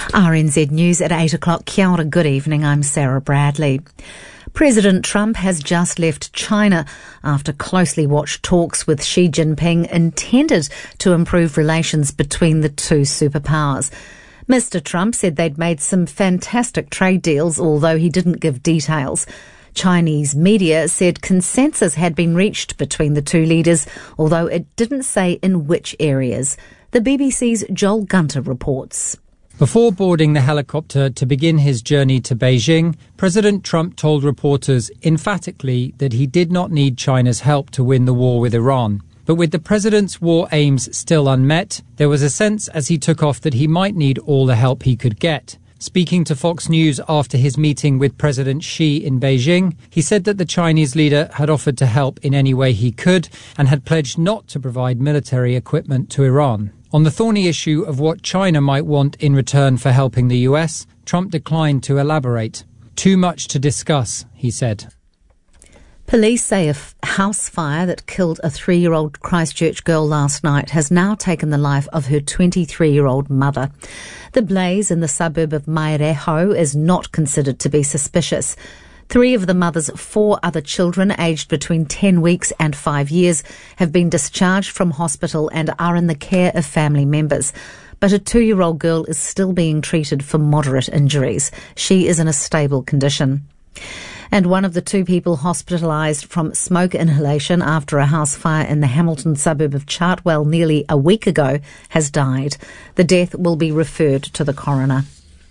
RNZ News at 8 o'clock. Kia ora, good evening. I'm Sarah Bradley. President Trump has just left China after closely watched talks with Xi Jinping intended to improve relations between the two superpowers. Mr. Trump said they'd made some fantastic trade deals, although he didn't give details. Chinese media said consensus had been reached between the two leaders, although it didn't say in which areas. The BBC's Joel Gunter reports. Before boarding the helicopter to begin his journey to Beijing, President Trump told reporters emphatically that he did not need China's help to win the war with Iran. But with the president's war aims still unmet, there was a sense as he took off that he might need all the help he could get. Speaking to Fox News after his meeting with President Xi in Beijing, he said that the Chinese leader had offered to help in any way he could and had pledged not to provide military equipment to Iran. On the thorny issue of what China might want in return for helping the US, Trump declined to elaborate. Too much to discuss, he said. Police say a house fire that killed a 3-year-old Christchurch girl last night has now taken the life of her 23-year-old mother. The blaze in the suburb of Maireho is not considered to be suspicious. 3 of the mother's 4 other children, aged between 10 weeks and 5 years, have been discharged from hospital and are in the care of family members. But a 2-year-old girl is still being treated for moderate injuries. She is in a stable condition. And one of the 2 people hospitalised from smoke inhalation after a house fire in the Hamilton suburb of Chartwell nearly a week ago has died. The death will be referred to the coroner.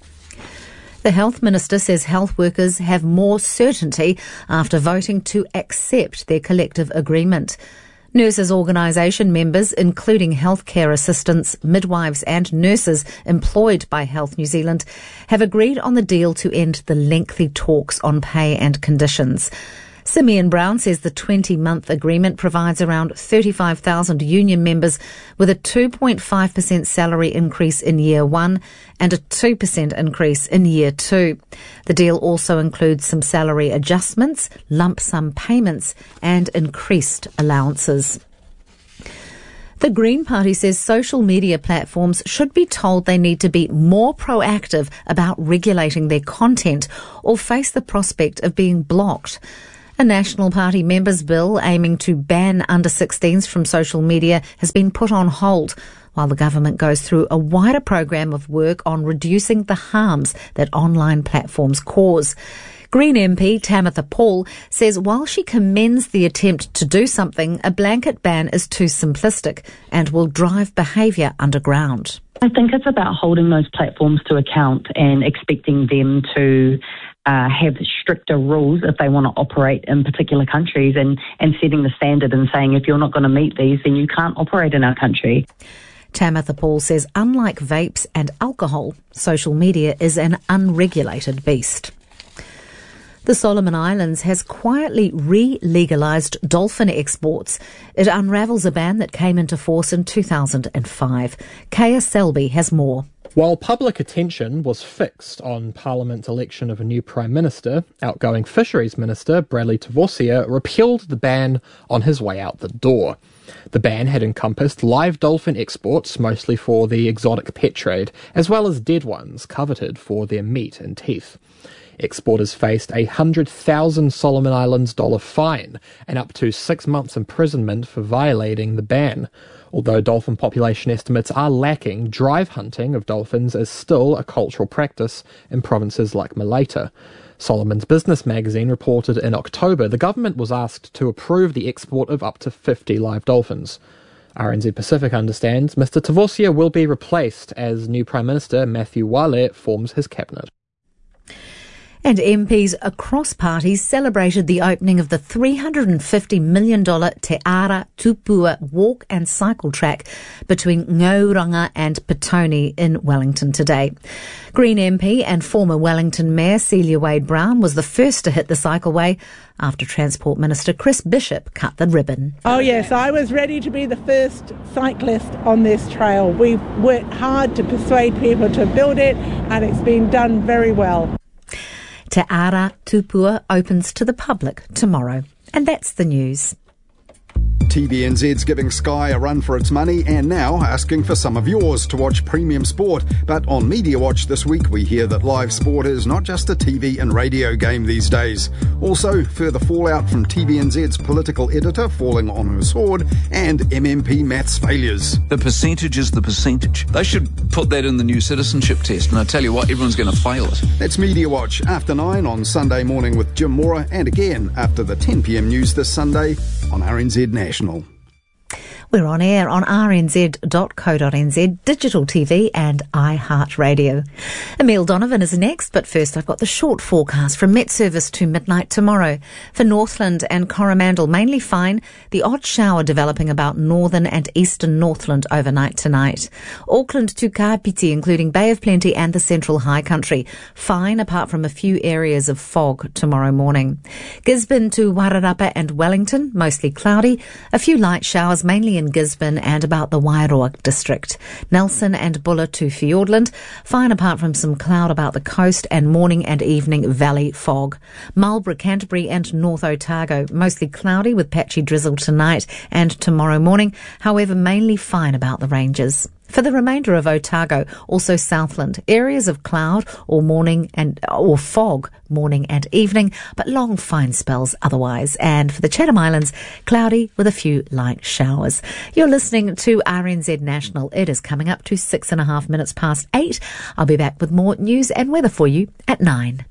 The Health Minister says health workers have more certainty after voting to accept their collective agreement. Nurses' organisation members, including healthcare assistants, midwives and nurses employed by Health New Zealand, have agreed on the deal to end the lengthy talks on pay and conditions. Simeon Brown says the 20-month agreement provides around 35,000 union members with a 2.5% salary increase in year 1 and a 2% increase in year 2. The deal also includes some salary adjustments, lump sum payments and increased allowances. The Green Party says social media platforms should be told they need to be more proactive about regulating their content or face the prospect of being blocked. A National Party members' bill aiming to ban under-16s from social media has been put on hold while the government goes through a wider program of work on reducing the harms that online platforms cause. Green MP Tamitha Paul says while she commends the attempt to do something, a blanket ban is too simplistic and will drive behaviour underground. I think it's about holding those platforms to account and expecting them to have stricter rules if they want to operate in particular countries and setting the standard and saying if you're not going to meet these, then you can't operate in our country. Tamitha Paul says unlike vapes and alcohol, social media is an unregulated beast. The Solomon Islands has quietly re-legalised dolphin exports. It unravels a ban that came into force in 2005. Kaya Selby has more. While public attention was fixed on Parliament's election of a new Prime Minister, outgoing Fisheries Minister Bradley Tavosia repealed the ban on his way out the door. The ban had encompassed live dolphin exports, mostly for the exotic pet trade, as well as dead ones coveted for their meat and teeth. Exporters faced a $100,000 Solomon Islands fine and up to 6 months imprisonment for violating the ban. Although dolphin population estimates are lacking, drive hunting of dolphins is still a cultural practice in provinces like Malaita. Solomon's Business magazine reported in October the government was asked to approve the export of up to 50 live dolphins. RNZ Pacific understands Mr Tavosia will be replaced as new Prime Minister Matthew Wale forms his cabinet. And MPs across parties celebrated the opening of the $350 million Te Ara Tupua walk and cycle track between Ngauranga and Petone in Wellington today. Green MP and former Wellington Mayor Celia Wade-Brown was the first to hit the cycleway after Transport Minister Chris Bishop cut the ribbon. Oh yes, I was ready to be the first cyclist on this trail. We've worked hard to persuade people to build it and it's been done very well. Te Ara Tupua opens to the public tomorrow. And that's the news. TVNZ's giving Sky a run for its money and now asking for some of yours to watch premium sport. But on Media Watch this week, we hear that live sport is not just a TV and radio game these days. Also, further fallout from TVNZ's political editor falling on her sword and MMP maths failures. The percentage is the percentage. They should put that in the new citizenship test, and I tell you what, everyone's going to fail it. That's Media Watch, after 9 on Sunday morning with Jim Mora, and again after the 10 p.m. news this Sunday on RNZ National. We're on air on rnz.co.nz, digital TV and iHeartRadio. Emile Donovan is next, but first I've got the short forecast from Met Service to midnight tomorrow. For Northland and Coromandel, mainly fine. The odd shower developing about northern and eastern Northland overnight tonight. Auckland to Kapiti, including Bay of Plenty and the Central High Country, fine apart from a few areas of fog tomorrow morning. Gisborne to Wairarapa and Wellington, mostly cloudy. A few light showers, mainly in Gisborne and about the Wairoa district. Nelson and Buller to Fiordland, fine apart from some cloud about the coast and morning and evening valley fog. Marlborough, Canterbury and North Otago, mostly cloudy with patchy drizzle tonight and tomorrow morning, however mainly fine about the ranges. For the remainder of Otago, also Southland, areas of cloud or fog morning and evening, but long fine spells otherwise. And for the Chatham Islands, cloudy with a few light showers. You're listening to RNZ National. It is coming up to 6.5 minutes past 8. I'll be back with more news and weather for you at 9.